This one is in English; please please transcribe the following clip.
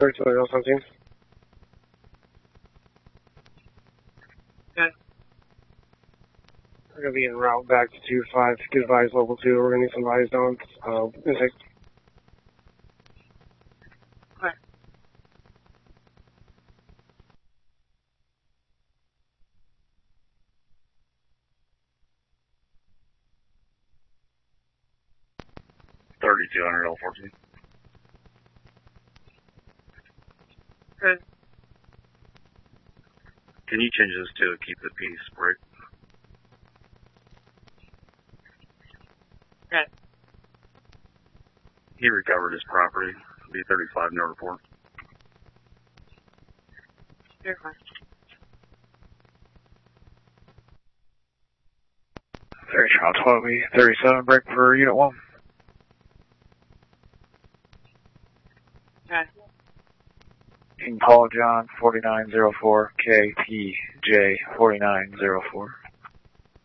3217. Okay. We're going to be en route back to 2-5. Get advised level 2. We're going to need some eyes down. Intake. Okay. L14. Okay. Can you change this to keep the peace break? Okay. He recovered his property. B35, no report. You're fine. 12, 37, break for Unit 1. Okay. King Paul John 4904 KPJ 4904.